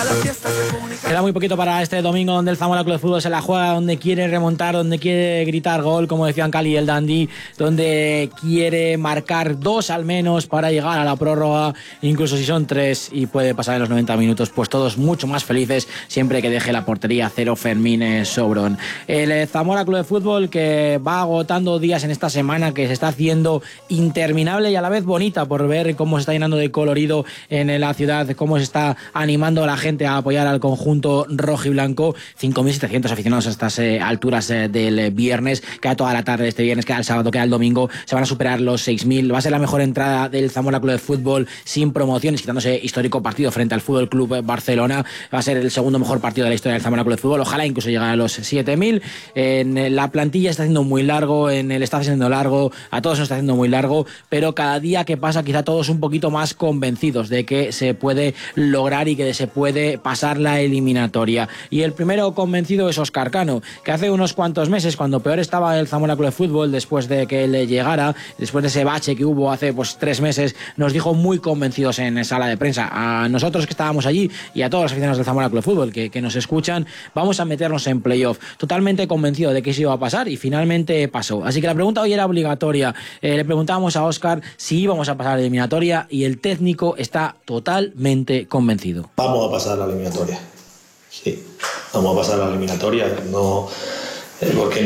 Queda muy poquito para este domingo, donde el Zamora Club de Fútbol se la juega, donde quiere remontar, donde quiere gritar gol, como decían Cali y el Dandy, donde quiere marcar 2 al menos para llegar a la prórroga, incluso si son 3 y puede pasar en los 90 minutos, pues todos mucho más felices, siempre que deje la portería cero Fermín Sobrón. El Zamora Club de Fútbol, que va agotando días en esta semana, que se está haciendo interminable y a la vez bonita, por ver cómo se está llenando de colorido en la ciudad, cómo se está animando a la gente a apoyar al conjunto rojo y blanco. 5.700 aficionados a estas alturas del viernes. Queda toda la tarde de este viernes, queda el sábado, queda el domingo. Se van a superar los 6.000. Va a ser la mejor entrada del Zamora Club de Fútbol sin promociones, quitándose histórico partido frente al Fútbol Club Barcelona. Va a ser el segundo mejor partido de la historia del Zamora Club de Fútbol. Ojalá incluso llegue a los 7.000. En la plantilla está haciendo muy largo, en el staff está haciendo largo, a todos nos está haciendo muy largo, pero cada día que pasa quizá todos un poquito más convencidos de que se puede lograr y que se puede pasar la eliminatoria. Y el primero convencido es Óscar Cano, que hace unos cuantos meses, cuando peor estaba el Zamora Club de Fútbol, después de que él llegara, después de ese bache que hubo hace 3 meses, nos dijo muy convencidos en sala de prensa, a nosotros que estábamos allí y a todos los aficionados del Zamora Club de Fútbol que nos escuchan, vamos a meternos en playoff. Totalmente convencido de que eso iba a pasar y finalmente pasó. Así que la pregunta hoy era obligatoria. Le preguntábamos a Óscar si íbamos a pasar la eliminatoria y el técnico está totalmente convencido. Vamos a pasar la eliminatoria. Sí, vamos a pasar la eliminatoria. No, porque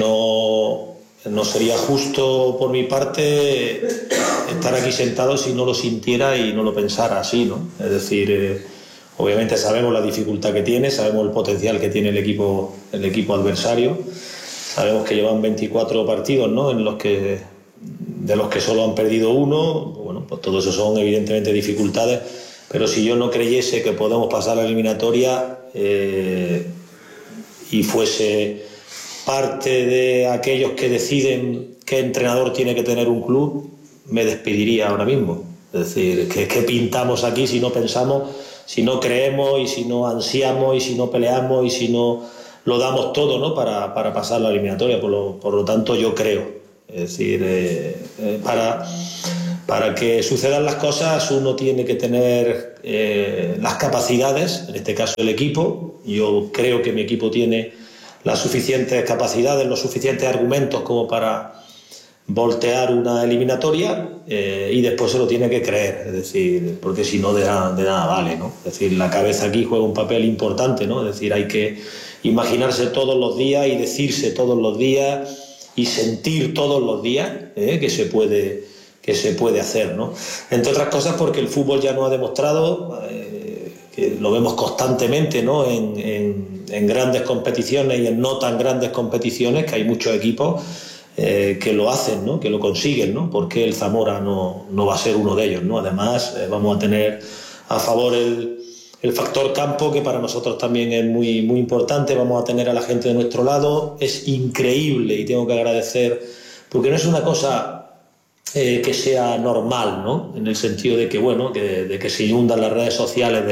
no sería justo por mi parte estar aquí sentado si no lo sintiera y no lo pensara así, ¿no? Es decir, obviamente sabemos la dificultad que tiene, sabemos el potencial que tiene el equipo adversario, sabemos que llevan 24 partidos, ¿no?, de los que solo han perdido uno. Bueno, pues todo eso son evidentemente dificultades, pero si yo no creyese que podemos pasar la eliminatoria y fuese parte de aquellos que deciden qué entrenador tiene que tener un club, me despediría ahora mismo. Es decir, ¿qué pintamos aquí si no pensamos, si no creemos y si no ansiamos y si no peleamos y si no lo damos todo, ¿no?, para pasar la eliminatoria? Por lo tanto, yo creo. Es decir, para que sucedan las cosas uno tiene que tener las capacidades, en este caso el equipo. Yo creo que mi equipo tiene las suficientes capacidades, los suficientes argumentos como para voltear una eliminatoria, y después se lo tiene que creer, es decir, porque si no de nada vale, ¿no? Es decir, la cabeza aquí juega un papel importante, ¿no? Es decir, hay que imaginarse todos los días y decirse todos los días y sentir todos los días que se puede hacer, ¿no? Entre otras cosas porque el fútbol ya nos ha demostrado, que lo vemos constantemente, ¿no?, en grandes competiciones y en no tan grandes competiciones, que hay muchos equipos que lo hacen, ¿no?, que lo consiguen, ¿no? Porque el Zamora no va a ser uno de ellos, ¿no? Además, vamos a tener a favor el factor campo, que para nosotros también es muy, muy importante. Vamos a tener a la gente de nuestro lado. Es increíble y tengo que agradecer, porque no es una cosa que sea normal, ¿no?, en el sentido de que, bueno, de que se inundan las redes sociales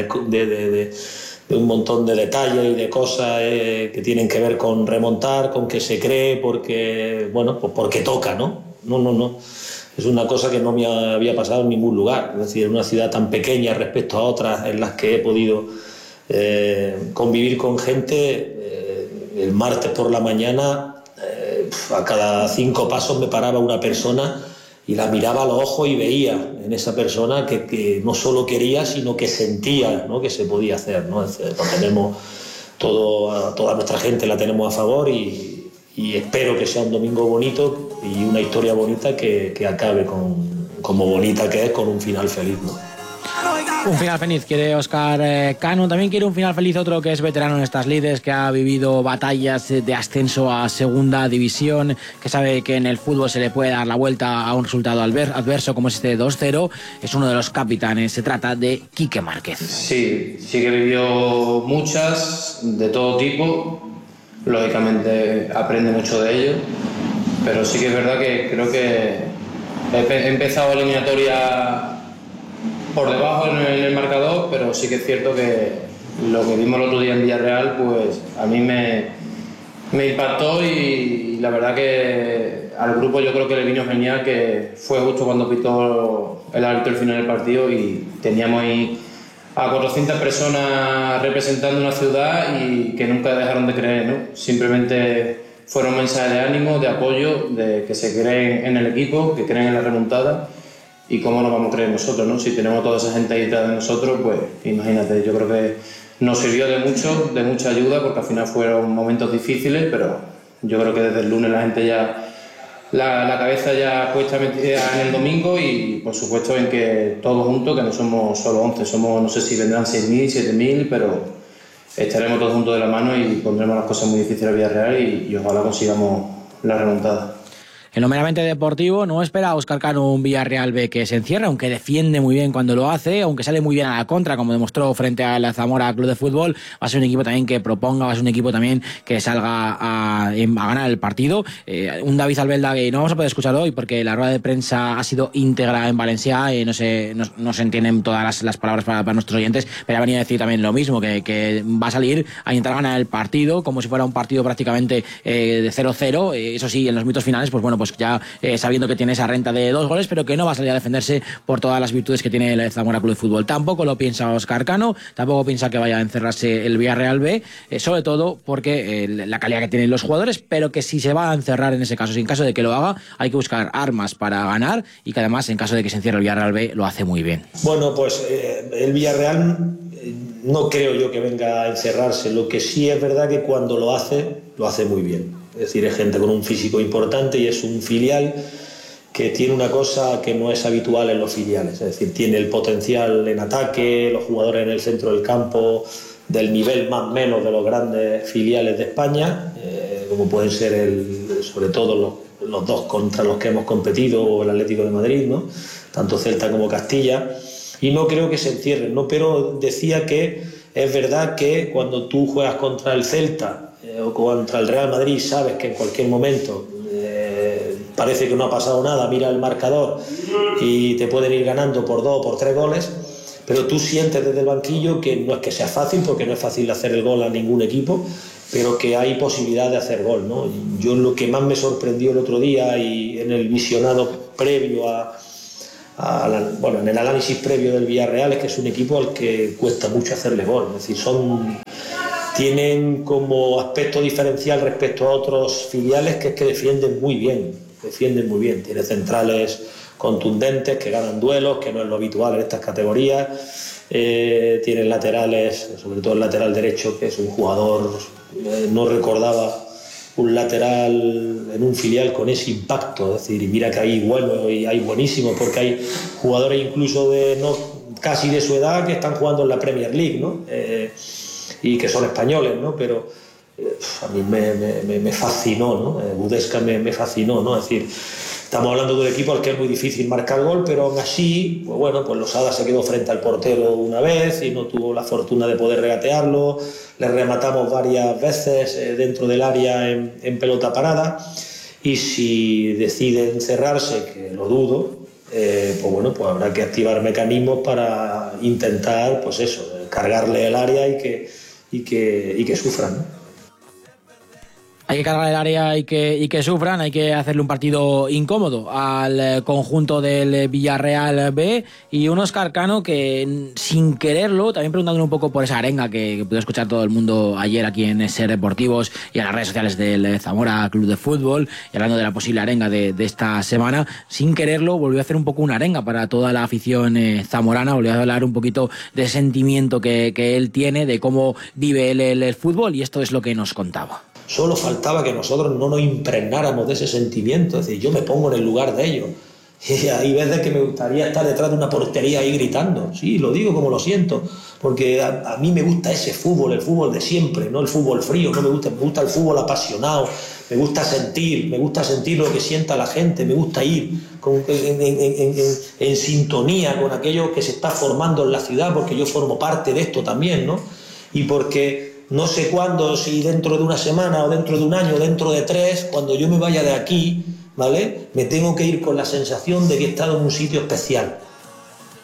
de un montón de detalles y de cosas que tienen que ver con remontar, con que se cree, porque, bueno, pues porque toca, ¿no? No. Es una cosa que no me había pasado en ningún lugar. Es decir, en una ciudad tan pequeña respecto a otras en las que he podido convivir con gente. El martes por la mañana, a cada 5 pasos me paraba una persona y la miraba a los ojos y veía en esa persona que no solo quería, sino que sentía, ¿no?, que se podía hacer, ¿no? Es decir, lo tenemos toda nuestra gente la tenemos a favor y espero que sea un domingo bonito y una historia bonita que acabe como bonita que es, con un final feliz, ¿no? Un final feliz quiere Óscar Cano. También quiere un final feliz otro que es veterano en estas lides, que ha vivido batallas de ascenso a segunda división, que sabe que en el fútbol se le puede dar la vuelta a un resultado adverso como es este 2-0. Es uno de los capitanes. Se trata de Quique Márquez. Sí que vivió muchas, de todo tipo. Lógicamente aprende mucho de ello, pero sí que es verdad que creo que he empezado eliminatoria por debajo en el marcador, pero sí que es cierto que lo que vimos el otro día en Villarreal, pues a mí me impactó, y la verdad que al grupo yo creo que le vino genial, que fue justo cuando pitó el árbitro el final del partido y teníamos ahí a 400 personas representando una ciudad y que nunca dejaron de creer, ¿no? Simplemente fueron mensajes de ánimo, de apoyo, de que se creen en el equipo, que creen en la remontada. Y cómo nos vamos a creer nosotros, ¿no? Si tenemos toda esa gente ahí detrás de nosotros, pues imagínate, yo creo que nos sirvió de mucha ayuda, porque al final fueron momentos difíciles, pero yo creo que desde el lunes la gente ya, la cabeza ya puesta en el domingo, y por supuesto en que todos juntos, que no somos solo 11, somos, no sé si vendrán 6.000, 7.000, pero estaremos todos juntos de la mano y pondremos las cosas muy difíciles al Villarreal y ojalá consigamos la remontada. En lo meramente deportivo, no espera a Óscar Cano un Villarreal B que se encierra, aunque defiende muy bien cuando lo hace, aunque sale muy bien a la contra, como demostró frente a la Zamora Club de Fútbol. Va a ser un equipo también que proponga, va a ser un equipo también que salga a ganar el partido. Un David Albelda que no vamos a poder escuchar hoy porque la rueda de prensa ha sido íntegra en Valencia y no se entienden todas las palabras para nuestros oyentes, pero ha venido a decir también lo mismo, que va a salir a intentar ganar el partido como si fuera un partido prácticamente de 0-0. Eso sí, en los minutos finales, pues bueno, pues ya sabiendo que tiene esa renta de 2 goles, pero que no va a salir a defenderse por todas las virtudes que tiene el Zamora Club de Fútbol. Tampoco lo piensa Óscar Cano, tampoco piensa que vaya a encerrarse el Villarreal B, sobre todo porque la calidad que tienen los jugadores, pero que si se va a encerrar en ese caso, si en caso de que lo haga, hay que buscar armas para ganar, y que además en caso de que se encierre el Villarreal B lo hace muy bien. Bueno, pues el Villarreal no creo yo que venga a encerrarse. Lo que sí es verdad que cuando lo hace muy bien. Es decir, es gente con un físico importante y es un filial que tiene una cosa que no es habitual en los filiales. Es decir, tiene el potencial en ataque, los jugadores en el centro del campo, del nivel más o menos de los grandes filiales de España, como pueden ser sobre todo los dos contra los que hemos competido, o el Atlético de Madrid, ¿no? Tanto Celta como Castilla. Y no creo que se encierren, ¿no? Pero decía que es verdad que cuando tú juegas contra el Celta o contra el Real Madrid, sabes que en cualquier momento parece que no ha pasado nada, mira el marcador y te pueden ir ganando por 2 o por 3 goles, pero tú sientes desde el banquillo que no es que sea fácil, porque no es fácil hacer el gol a ningún equipo, pero que hay posibilidad de hacer gol, ¿no? Yo lo que más me sorprendió el otro día y en el visionado previo en el análisis previo del Villarreal, es que es un equipo al que cuesta mucho hacerle gol. Es decir, tienen como aspecto diferencial respecto a otros filiales que es que defienden muy bien. Tiene centrales contundentes que ganan duelos, que no es lo habitual en estas categorías. Tienen laterales, sobre todo el lateral derecho, que es un jugador, no recordaba un lateral en un filial con ese impacto. Es decir, y mira que hay buenos y hay buenísimos, porque hay jugadores incluso casi de su edad que están jugando en la Premier League, ¿no? Y que son españoles, ¿no? Pero a mí me fascinó, ¿no? Budesca me fascinó, ¿no? Es decir, estamos hablando de un equipo al que es muy difícil marcar gol, pero aún así, pues bueno, pues Losada se quedó frente al portero una vez y no tuvo la fortuna de poder regatearlo. Le rematamos varias veces dentro del área en pelota parada, y si deciden cerrarse, que lo dudo, pues bueno, pues habrá que activar mecanismos para intentar, pues eso, cargarle el área y que sufran, ¿no? Hay que cargar el área y que sufran, hay que hacerle un partido incómodo al conjunto del Villarreal B, y un Óscar Cano que sin quererlo, también preguntándole un poco por esa arenga que pudo escuchar todo el mundo ayer aquí en SER Deportivos y en las redes sociales del Zamora Club de Fútbol, y hablando de la posible arenga de esta semana, sin quererlo volvió a hacer un poco una arenga para toda la afición zamorana, volvió a hablar un poquito de sentimiento que él tiene, de cómo vive él el fútbol, y esto es lo que nos contaba. Solo faltaba que nosotros no nos impregnáramos de ese sentimiento. Es decir, yo me pongo en el lugar de ellos. Y hay veces que me gustaría estar detrás de una portería ahí gritando. Sí, lo digo como lo siento, porque a mí me gusta ese fútbol, el fútbol de siempre, no el fútbol frío. No me gusta el fútbol apasionado. Me gusta sentir lo que sienta la gente. Me gusta ir en sintonía con aquello que se está formando en la ciudad, porque yo formo parte de esto también, ¿no? Y porque no sé cuándo, si dentro de una semana o dentro de un año, dentro de 3, cuando yo me vaya de aquí, ¿vale?, me tengo que ir con la sensación de que he estado en un sitio especial.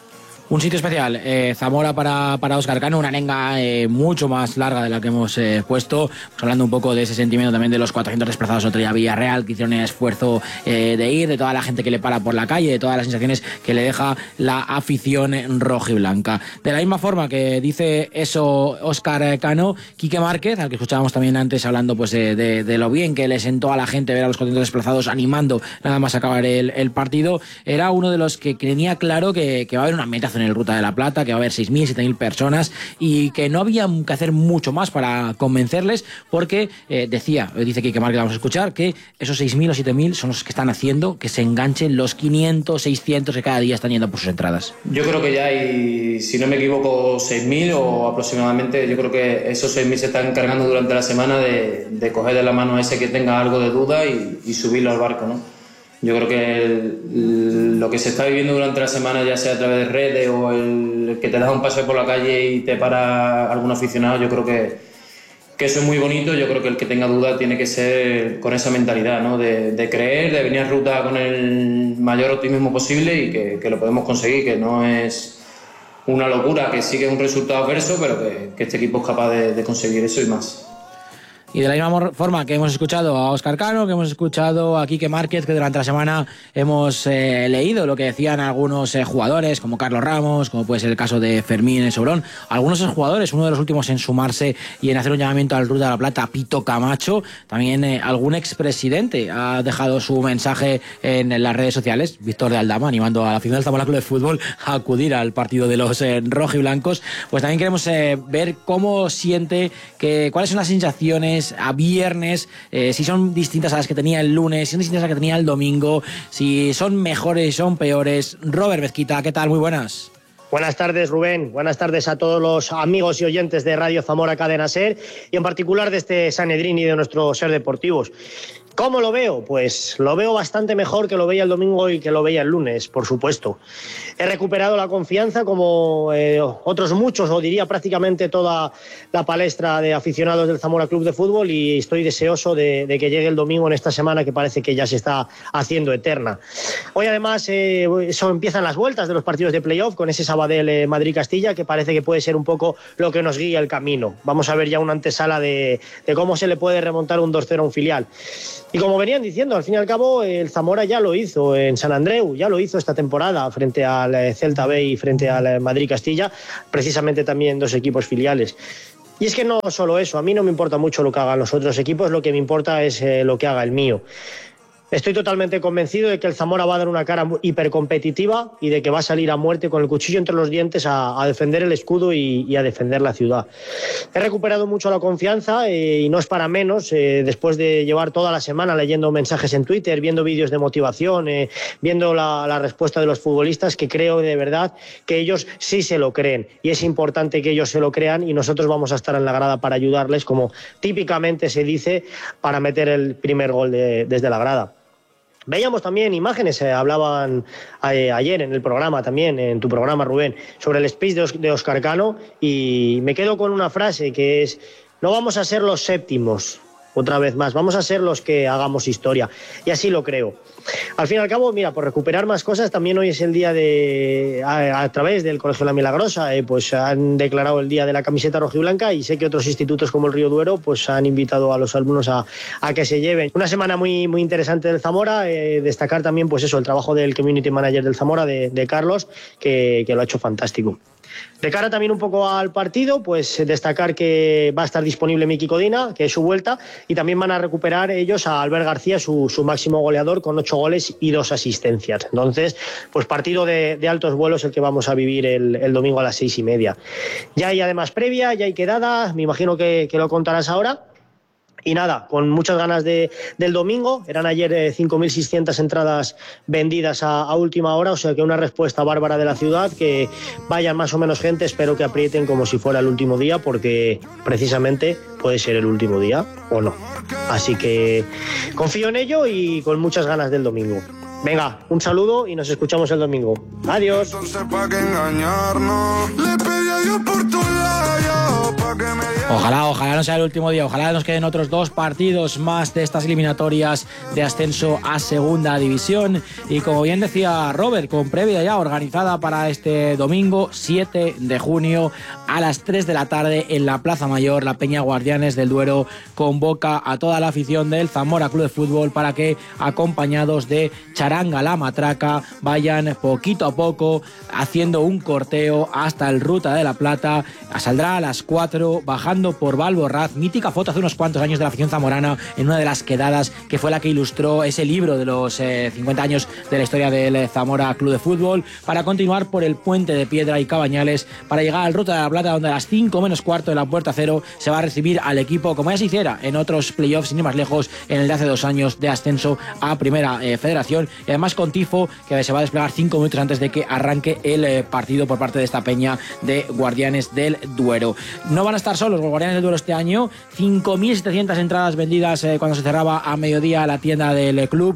Un sitio especial, Zamora para Óscar Cano, una arenga mucho más larga de la que hemos puesto, pues hablando un poco de ese sentimiento también de los 400 desplazados otro día a Villarreal, que hicieron el esfuerzo de ir, de toda la gente que le para por la calle, de todas las sensaciones que le deja la afición rojiblanca. De la misma forma que dice eso Óscar Cano, Quique Márquez, al que escuchábamos también antes hablando pues de lo bien que le sentó a la gente ver a los 400 desplazados animando nada más acabar el partido, era uno de los que tenía claro que va a haber un ambientazo en el Ruta de la Plata, que va a haber 6.000, 7.000 personas y que no había que hacer mucho más para convencerles porque dice Quique Márquez, vamos a escuchar, que esos 6.000 o 7.000 son los que están haciendo que se enganchen los 500, 600 que cada día están yendo por sus entradas. Yo creo que ya hay, si no me equivoco, 6.000 o aproximadamente. Yo creo que esos 6.000 se están encargando durante la semana de coger de la mano a ese que tenga algo de duda y subirlo al barco, ¿no? Yo creo que lo que se está viviendo durante la semana, ya sea a través de redes o el que te das un paseo por la calle y te para algún aficionado, yo creo que eso es muy bonito. Yo creo que el que tenga duda tiene que ser con esa mentalidad, ¿no? De creer, de venir a ruta con el mayor optimismo posible y que lo podemos conseguir, que no es una locura, que sí que es un resultado adverso, pero que este equipo es capaz de conseguir eso y más. Y de la misma forma que hemos escuchado a Óscar Cano, que hemos escuchado a Quique Márquez, que durante la semana hemos leído lo que decían algunos jugadores, como Carlos Ramos, como puede ser el caso de Fermín Sobrón, algunos jugadores, uno de los últimos en sumarse y en hacer un llamamiento al Ruta de la Plata, Pito Camacho, también algún expresidente ha dejado su mensaje en las redes sociales, Víctor de Aldama, animando a la final del Zamora Club de Fútbol a acudir al partido de los rojiblancos. Pues también queremos ver cómo siente, cuáles son las sensaciones a viernes, si son distintas a las que tenía el lunes, si son distintas a las que tenía el domingo, si son mejores, son peores. Robert Mezquita, ¿qué tal? Muy buenas. Buenas tardes, Rubén. Buenas tardes a todos los amigos y oyentes de Radio Zamora Cadena SER y en particular de este Sanedrín y de nuestro SER Deportivos. ¿Cómo lo veo? Pues lo veo bastante mejor que lo veía el domingo y que lo veía el lunes, por supuesto. He recuperado la confianza como otros muchos, o diría prácticamente toda la palestra de aficionados del Zamora Club de Fútbol, y estoy deseoso de que llegue el domingo en esta semana que parece que ya se está haciendo eterna. Hoy además empiezan las vueltas de los partidos de playoff con ese Sabadell Madrid-Castilla, que parece que puede ser un poco lo que nos guía el camino. Vamos a ver ya una antesala de cómo se le puede remontar un 2-0 a un filial. Y como venían diciendo, al fin y al cabo, el Zamora ya lo hizo en Sant Andreu, ya lo hizo esta temporada frente al Celta B y frente al Madrid-Castilla, precisamente también dos equipos filiales. Y es que no solo eso, a mí no me importa mucho lo que hagan los otros equipos, lo que me importa es lo que haga el mío. Estoy totalmente convencido de que el Zamora va a dar una cara hipercompetitiva y de que va a salir a muerte con el cuchillo entre los dientes a defender el escudo y a defender la ciudad. He recuperado mucho la confianza y no es para menos, después de llevar toda la semana leyendo mensajes en Twitter, viendo vídeos de motivación, viendo la respuesta de los futbolistas, que creo de verdad que ellos sí se lo creen y es importante que ellos se lo crean, y nosotros vamos a estar en la grada para ayudarles, como típicamente se dice, para meter el primer gol desde la grada. Veíamos también imágenes, hablaban ayer en el programa también, en tu programa, Rubén, sobre el speech de Óscar Cano, y me quedo con una frase que es: no vamos a ser los séptimos, otra vez más, vamos a ser los que hagamos historia, y así lo creo. Al fin y al cabo, mira, por recuperar más cosas, también hoy es el día a través del Colegio La Milagrosa, pues han declarado el día de la camiseta rojiblanca, y sé que otros institutos como el Río Duero pues han invitado a los alumnos a que se lleven. Una semana muy, muy interesante del Zamora, destacar también pues eso, el trabajo del Community Manager del Zamora, de Carlos, que lo ha hecho fantástico. De cara también un poco al partido, pues destacar que va a estar disponible Miki Codina, que es su vuelta, y también van a recuperar ellos a Albert García, su máximo goleador, con 8 goles y 2 asistencias. Entonces, pues partido de altos vuelos el que vamos a vivir el domingo a las 6:30. Ya hay además previa, ya hay quedada, me imagino que lo contarás ahora. Y nada, con muchas ganas del domingo. Eran ayer 5.600 entradas vendidas a última hora, o sea que una respuesta bárbara de la ciudad, que vayan más o menos gente, espero que aprieten como si fuera el último día, porque precisamente puede ser el último día o no. Así que confío en ello y con muchas ganas del domingo. Venga, un saludo y nos escuchamos el domingo. Adiós. Ojalá no sea el último día, ojalá nos queden otros 2 partidos más de estas eliminatorias de ascenso a segunda división. Y como bien decía Robert, con previa ya organizada para este domingo 7 de junio a las 3 de la tarde en la Plaza Mayor, la Peña Guardianes del Duero convoca a toda la afición del Zamora Club de Fútbol para que, acompañados de Charanga la Matraca, vayan poquito a poco haciendo un corteo hasta el Ruta de la Plata. Saldrá a las 4 bajando por Valborraz, mítica foto hace unos cuantos años de la afición zamorana en una de las quedadas que fue la que ilustró ese libro de los 50 años de la historia del Zamora Club de Fútbol, para continuar por el Puente de Piedra y Cabañales para llegar al Ruta de la Plata, donde a las 5 menos cuarto de la Puerta Cero se va a recibir al equipo, como ya se hiciera en otros playoffs, sin ir más lejos, en el de hace 2 años de ascenso a Primera Federación, y además con tifo que se va a desplegar 5 minutos antes de que arranque el partido por parte de esta peña de Guardianes del Duero. No van a estar solos los Guardianes del Duero este año, 5.700 entradas vendidas cuando se cerraba a mediodía la tienda del club,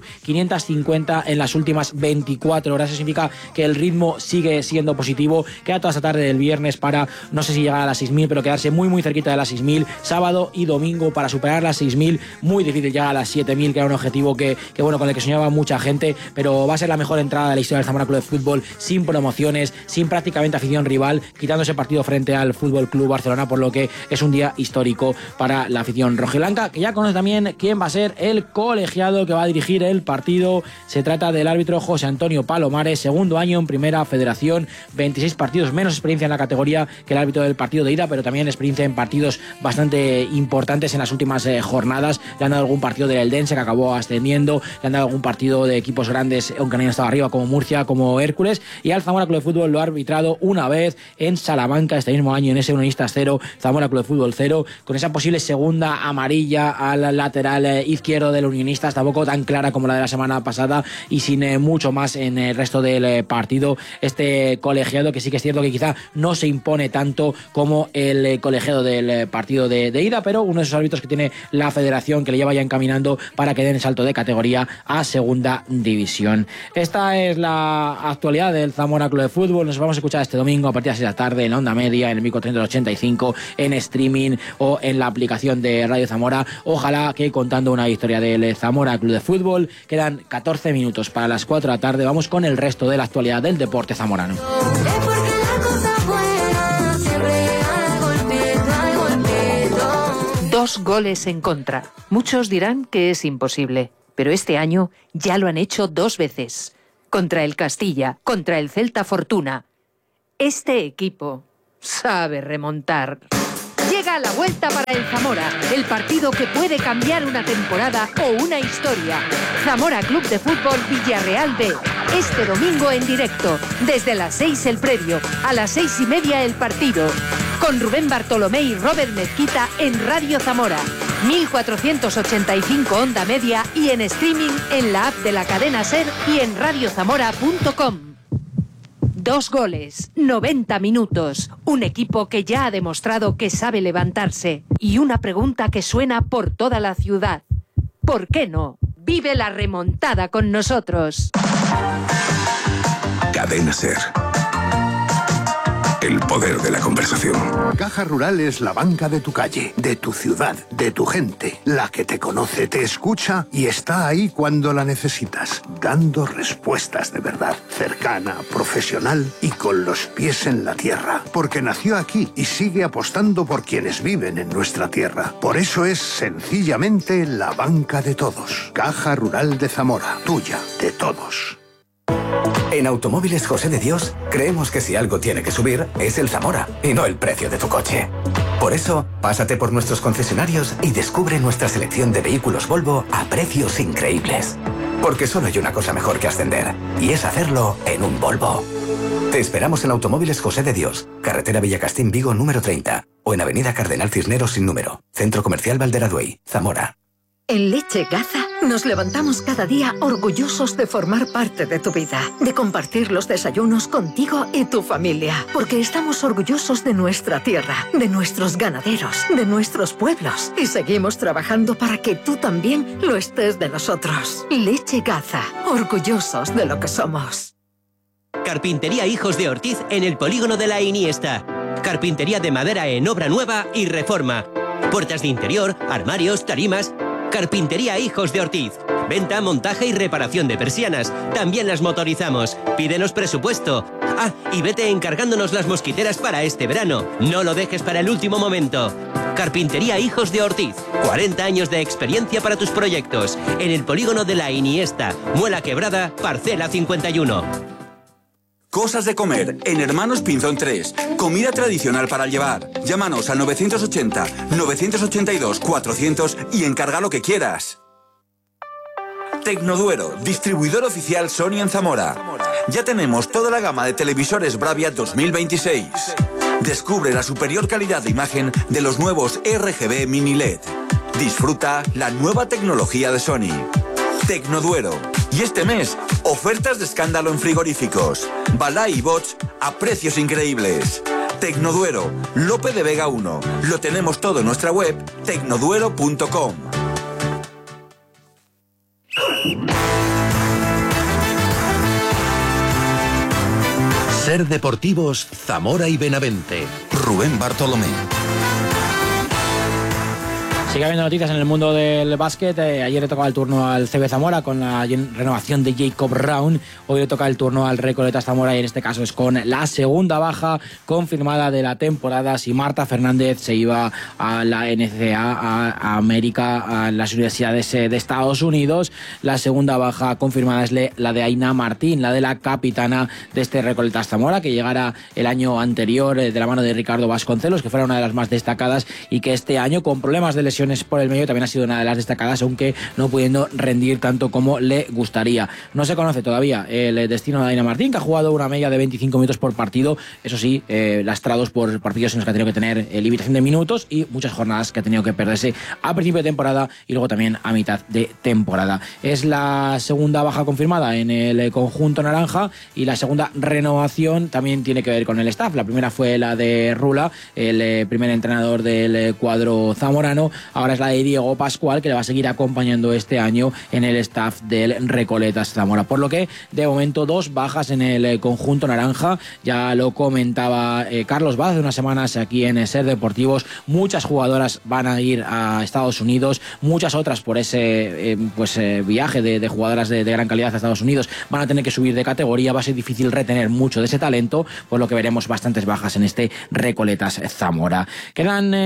550 en las últimas 24 horas. Eso significa que el ritmo sigue siendo positivo. Queda toda esta tarde del viernes para, no sé si llegar a las 6.000, pero quedarse muy cerquita de las 6.000, sábado y domingo para superar las 6.000, muy difícil llegar a las 7.000, que era un objetivo que bueno, con el que soñaba mucha gente, pero va a ser la mejor entrada de la historia del Zamora Club de Fútbol, sin promociones, sin prácticamente afición rival, quitando ese partido frente al Fútbol Club Barcelona, por lo que es un día histórico para la afición rojiblanca, que ya conoce también quién va a ser el colegiado que va a dirigir el partido. Se trata del árbitro José Antonio Palomares, segundo año en Primera Federación, 26 partidos, menos experiencia en la categoría que el árbitro del partido de ida, pero también experiencia en partidos bastante importantes en las últimas jornadas. Le han dado algún partido del Eldense, que acabó ascendiendo, le han dado algún partido de equipos grandes, aunque no hayan estado arriba, como Murcia, como Hércules, y al Zamora Club de Fútbol lo ha arbitrado una vez en Salamanca este mismo año, en ese Unionistas 0, Zamora Club de Fútbol 0, con esa posible segunda amarilla al lateral izquierdo del Unionistas, tampoco tan clara como la de la semana pasada, y sin mucho más en el resto del partido. Este colegiado, que sí que es cierto que quizá no se impone tanto como el colegiado del partido de ida, pero uno de esos árbitros que tiene la federación, que le lleva ya encaminando para que den el salto de categoría a segunda división. Esta es la actualidad del Zamora Club de Fútbol. Nos vamos a escuchar este domingo a partir de las 6 de la tarde en la onda media, en el 1385, en streaming o en la aplicación de Radio Zamora. Ojalá que contando una historia del Zamora Club de Fútbol. Quedan 14 minutos para las 4 de la tarde. Vamos con el resto de la actualidad del deporte zamorano. Dos goles en contra. Muchos dirán que es imposible, pero este año ya lo han hecho 2 veces. Contra el Castilla, contra el Celta Fortuna. Este equipo sabe remontar. Llega la vuelta para el Zamora, el partido que puede cambiar una temporada o una historia. Zamora Club de Fútbol Villarreal B. Este domingo en directo, desde las 6 el previo, a las 6:30 el partido. Con Rubén Bartolomé y Robert Mezquita en Radio Zamora, 1485 onda media y en streaming en la app de la cadena SER y en radiozamora.com. 2 goles, 90 minutos, un equipo que ya ha demostrado que sabe levantarse y una pregunta que suena por toda la ciudad. ¿Por qué no? Vive la remontada con nosotros. Cadena SER. El poder de la conversación. Caja Rural es la banca de tu calle, de tu ciudad, de tu gente. La que te conoce, te escucha y está ahí cuando la necesitas, dando respuestas de verdad, cercana, profesional y con los pies en la tierra. Porque nació aquí y sigue apostando por quienes viven en nuestra tierra. Por eso es sencillamente la banca de todos. Caja Rural de Zamora, tuya, de todos. En Automóviles José de Dios, creemos que si algo tiene que subir, es el Zamora, y no el precio de tu coche. Por eso, pásate por nuestros concesionarios y descubre nuestra selección de vehículos Volvo a precios increíbles. Porque solo hay una cosa mejor que ascender, y es hacerlo en un Volvo. Te esperamos en Automóviles José de Dios, carretera Villacastín Vigo número 30, o en avenida Cardenal Cisneros sin número, Centro Comercial Valderaduey, Zamora. En Leche Gaza nos levantamos cada día orgullosos de formar parte de tu vida, de compartir los desayunos contigo y tu familia, porque estamos orgullosos de nuestra tierra, de nuestros ganaderos, de nuestros pueblos y seguimos trabajando para que tú también lo estés de nosotros. Leche Gaza, orgullosos de lo que somos. Carpintería Hijos de Ortiz en el polígono de la Iniesta. Carpintería de madera en obra nueva y reforma. Puertas de interior, armarios, tarimas. Carpintería Hijos de Ortiz. Venta, montaje y reparación de persianas. También las motorizamos. Pídenos presupuesto. Ah, y vete encargándonos las mosquiteras para este verano. No lo dejes para el último momento. Carpintería Hijos de Ortiz. 40 años de experiencia para tus proyectos. En el polígono de la Iniesta. Muela Quebrada, parcela 51. Cosas de comer en Hermanos Pinzón 3. Comida tradicional para llevar. Llámanos al 980-982-400 y encarga lo que quieras. Tecnoduero, distribuidor oficial Sony en Zamora. Ya tenemos toda la gama de televisores Bravia 2026. Descubre la superior calidad de imagen de los nuevos RGB Mini LED. Disfruta la nueva tecnología de Sony. Tecnoduero. Y este mes, ofertas de escándalo en frigoríficos. Balay y Bosch a precios increíbles. Tecnoduero, Lope de Vega 1. Lo tenemos todo en nuestra web, tecnoduero.com. Ser Deportivos, Zamora y Benavente. Rubén Bartolomé. Sigue habiendo noticias en el mundo del básquet. Ayer le tocaba el turno al CB Zamora con la renovación de Jacob Brown. Hoy le toca el turno al Recoletas Zamora y en este caso es con la segunda baja confirmada de la temporada. Si Marta Fernández se iba a la NCAA, a América, a las universidades de Estados Unidos, la segunda baja confirmada es la de Aina Martín, la de la capitana de este Recoletas Zamora, que llegara el año anterior de la mano de Ricardo Vasconcelos, que fuera una de las más destacadas y que este año, con problemas de lesión por el medio, también ha sido una de las destacadas, aunque no pudiendo rendir tanto como le gustaría. No se conoce todavía el destino de Aina Martín, que ha jugado una media de 25 minutos por partido, eso sí, lastrados por partidos en los que ha tenido que tener limitación de minutos y muchas jornadas que ha tenido que perderse a principio de temporada y luego también a mitad de temporada. Es la segunda baja confirmada en el conjunto naranja y la segunda renovación también tiene que ver con el staff. La primera fue la de Rula, el primer entrenador del cuadro zamorano. Ahora es la de Diego Pascual, que le va a seguir acompañando este año en el staff del Recoletas Zamora. Por lo que, de momento, 2 bajas en el conjunto naranja. Ya lo comentaba Carlos Vaz hace unas semanas aquí en Ser Deportivos. Muchas jugadoras van a ir a Estados Unidos, muchas otras por ese viaje de jugadoras de gran calidad a Estados Unidos van a tener que subir de categoría. Va a ser difícil retener mucho de ese talento, por lo que veremos bastantes bajas en este Recoletas Zamora. Quedan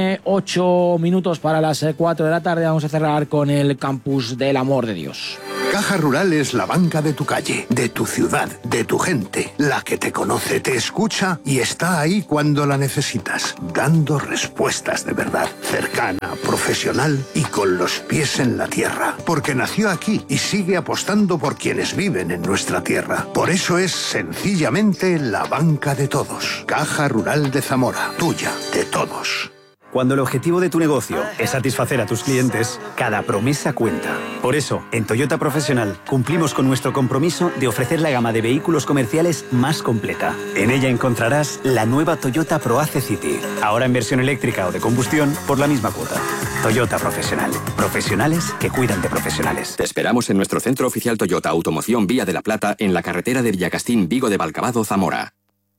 8 minutos para las 4 de la tarde. Vamos a cerrar con el Campus del Amor de Dios. Caja Rural es la banca de tu calle, de tu ciudad, de tu gente, la que te conoce, te escucha y está ahí cuando la necesitas, dando respuestas de verdad, cercana, profesional y con los pies en la tierra, porque nació aquí y sigue apostando por quienes viven en nuestra tierra. Por eso es sencillamente la banca de todos. Caja Rural de Zamora, tuya, de todos. Cuando el objetivo de tu negocio es satisfacer a tus clientes, cada promesa cuenta. Por eso, en Toyota Profesional, cumplimos con nuestro compromiso de ofrecer la gama de vehículos comerciales más completa. En ella encontrarás la nueva Toyota ProAce City, ahora en versión eléctrica o de combustión por la misma cuota. Toyota Profesional. Profesionales que cuidan de profesionales. Te esperamos en nuestro centro oficial Toyota Automoción Vía de la Plata, en la carretera de Villacastín, Vigo de Valcabado, Zamora.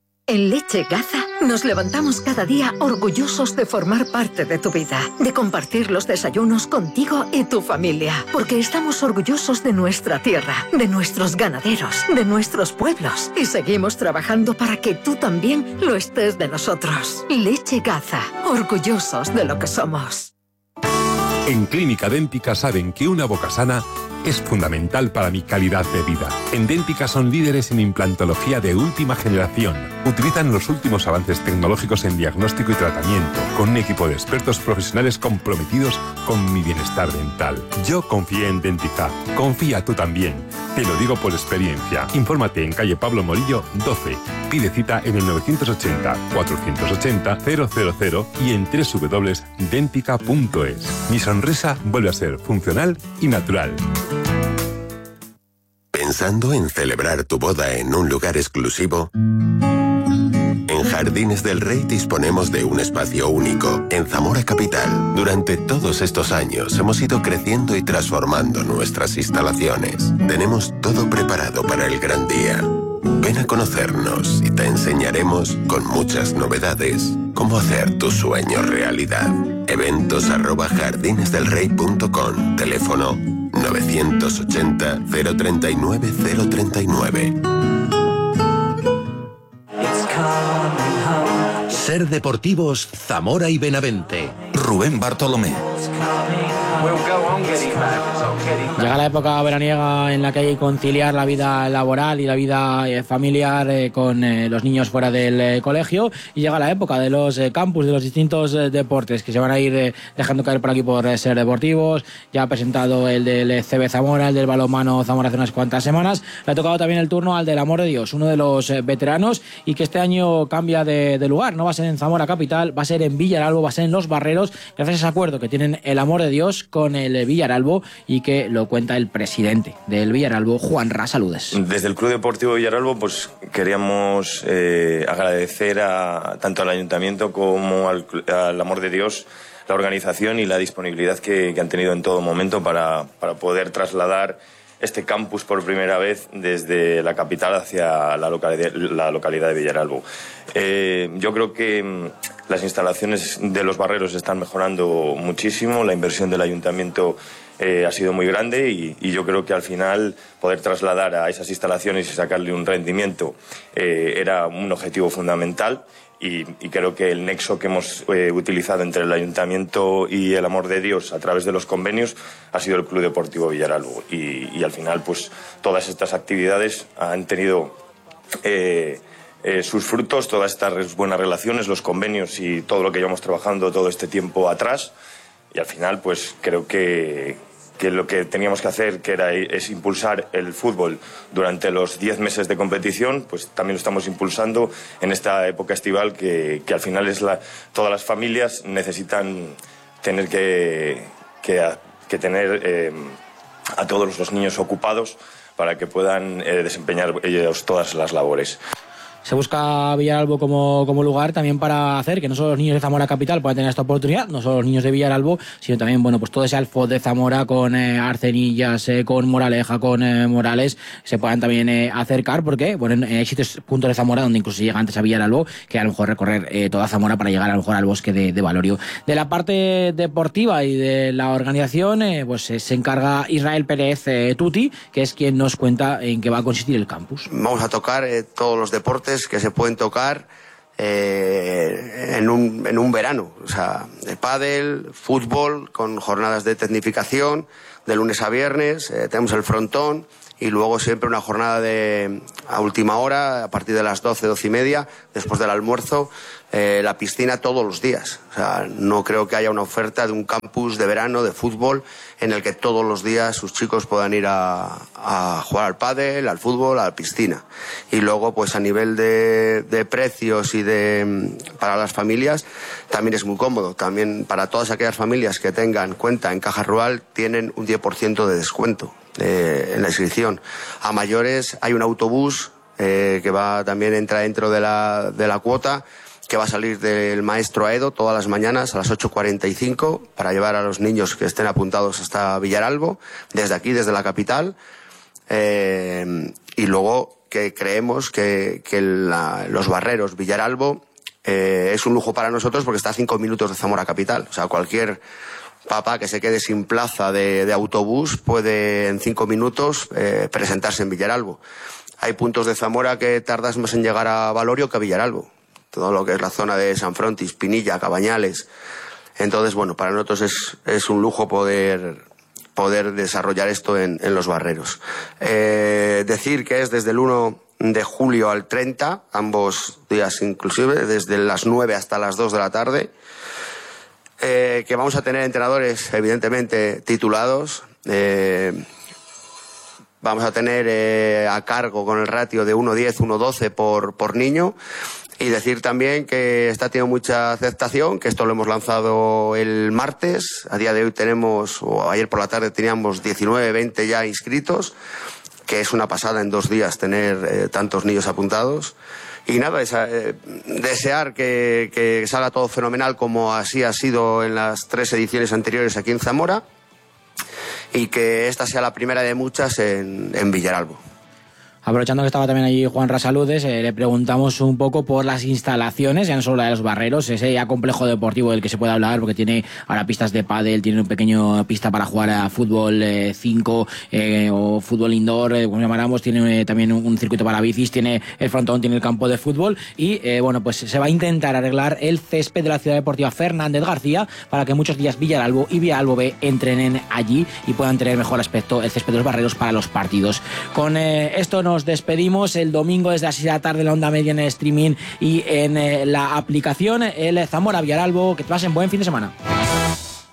En Leche Gaza nos levantamos cada día orgullosos de formar parte de tu vida, de compartir los desayunos contigo y tu familia, porque estamos orgullosos de nuestra tierra, de nuestros ganaderos, de nuestros pueblos y seguimos trabajando para que tú también lo estés de nosotros. Leche Gaza, orgullosos de lo que somos. En Clínica Dẹ́ntica saben que una boca sana es fundamental para mi calidad de vida. En Dẹ́ntica son líderes en implantología de última generación. Utilizan los últimos avances tecnológicos en diagnóstico y tratamiento, con un equipo de expertos profesionales comprometidos con mi bienestar dental. Yo confié en Dẹ́ntica. Confía tú también. Te lo digo por experiencia. Infórmate en calle Pablo Morillo 12. Pide cita en el 980-480-000 y en www.dentica.es. Mi sonrisa vuelve a ser funcional y natural. ¿Pensando en celebrar tu boda en un lugar exclusivo? En Jardines del Rey disponemos de un espacio único en Zamora Capital. Durante todos estos años hemos ido creciendo y transformando nuestras instalaciones. Tenemos todo preparado para el gran día. Ven a conocernos y te enseñaremos, con muchas novedades, cómo hacer tus sueños realidad. Eventos@jardinesdelrey.com. Teléfono 980 039 039. Ser Deportivos, Zamora y Benavente. Rubén Bartolomé. Llega la época veraniega en la que hay que conciliar la vida laboral y la vida familiar con los niños fuera del colegio, y llega la época de los campus de los distintos deportes que se van a ir dejando caer por aquí por Ser Deportivos. Ya ha presentado el del CB Zamora, el del balonmano Zamora hace unas cuantas semanas. Le ha tocado también el turno al del Amor de Dios, uno de los veteranos, y que este año cambia de lugar. No va a ser en Zamora capital, va a ser en Villaralbo, va a ser en Los Barreros, gracias a ese acuerdo que tienen el Amor de Dios con el Villaralbo, y que lo cuenta el presidente del Villaralbo, Juan Ra. Saludes. Desde el Club Deportivo Villaralbo pues queríamos agradecer tanto al Ayuntamiento como al Amor de Dios la organización y la disponibilidad que han tenido en todo momento para poder trasladar este campus por primera vez desde la capital hacia la localidad de Villaralbo. Yo creo que las instalaciones de Los Barreros están mejorando muchísimo, la inversión del Ayuntamiento ha sido muy grande, y yo creo que al final poder trasladar a esas instalaciones y sacarle un rendimiento era un objetivo fundamental, y creo que el nexo que hemos utilizado entre el Ayuntamiento y el Amor de Dios a través de los convenios ha sido el Club Deportivo Villaralbo, y al final pues todas estas actividades han tenido sus frutos, todas estas buenas relaciones, los convenios y todo lo que llevamos trabajando todo este tiempo atrás, y al final pues creo que lo que teníamos que hacer, es impulsar el fútbol durante los 10 meses de competición, pues también lo estamos impulsando en esta época estival que al final todas las familias necesitan tener que tener a todos los niños ocupados para que puedan desempeñar ellos todas las labores. Se busca Villaralbo como lugar también para hacer que no solo los niños de Zamora capital puedan tener esta oportunidad, no solo los niños de Villaralbo, sino también pues todo ese alfo de Zamora con Arcenillas, con Moraleja, con Morales, se puedan también acercar, porque hay sitios, puntos de Zamora donde incluso llega antes a Villaralbo, que a lo mejor recorrer toda Zamora para llegar a lo mejor al bosque de Valorio. De la parte deportiva y de la organización, pues se encarga Israel Pérez Tuti, que es quien nos cuenta en qué va a consistir el campus. Vamos a tocar todos los deportes que se pueden tocar en un verano, o sea, de pádel, fútbol, con jornadas de tecnificación de lunes a viernes, tenemos el frontón, y luego siempre una jornada a última hora, a partir de las 12:30, después del almuerzo, la piscina todos los días. O sea, no creo que haya una oferta de un campus de verano de fútbol en el que todos los días sus chicos puedan ir a jugar al pádel, al fútbol, a la piscina. Y luego, pues a nivel de precios y para las familias, también es muy cómodo. También para todas aquellas familias que tengan cuenta en Caja Rural, tienen un 10% de descuento en la inscripción. A mayores hay un autobús que también entra dentro de la cuota, que va a salir del Maestro Aedo todas las mañanas a las 8:45 para llevar a los niños que estén apuntados hasta Villaralbo, desde aquí, desde la capital. Y luego que creemos que Los Barreros, Villaralbo, es un lujo para nosotros porque está a 5 minutos de Zamora capital. O sea, cualquier papá que se quede sin plaza de autobús puede en 5 minutos presentarse en Villaralbo. Hay puntos de Zamora que tardas más en llegar a Valorio que a Villaralbo. Todo lo que es la zona de San Frontis, Pinilla, Cabañales. Entonces, bueno, para nosotros es un lujo poder desarrollar esto en Los Barreros. Decir que es desde el 1 de julio al 30, ambos días inclusive, desde las 9 hasta las 2 de la tarde, que vamos a tener entrenadores evidentemente titulados. Vamos a tener a cargo con el ratio de 1:10, 1:12 por niño. Y decir también que está teniendo mucha aceptación, que esto lo hemos lanzado el martes. A día de hoy ayer por la tarde teníamos 19, 20 ya inscritos, que es una pasada en 2 días tener tantos niños apuntados. Y nada, desear que salga todo fenomenal, como así ha sido en las 3 ediciones anteriores aquí en Zamora, y que esta sea la primera de muchas en Villaralbo. Aprovechando que estaba también allí Juan Rasaludes, le preguntamos un poco por las instalaciones, ya no solo la de los Barreros, ese ya complejo deportivo del que se puede hablar, porque tiene ahora pistas de pádel, tiene un pequeño pista para jugar a fútbol 5 o fútbol indoor, como llamáramos, tiene también un circuito para bicis, tiene el frontón, tiene el campo de fútbol y bueno, pues se va a intentar arreglar el césped de la Ciudad Deportiva Fernández García para que muchos días Villaralbo y Villalbo B entrenen allí y puedan tener mejor aspecto el césped de los Barreros para los partidos. Con esto nos despedimos. El domingo desde las 6 de la tarde en la onda media, en el streaming y en la aplicación, el Zamora Villaralbo. Que te pasen buen fin de semana.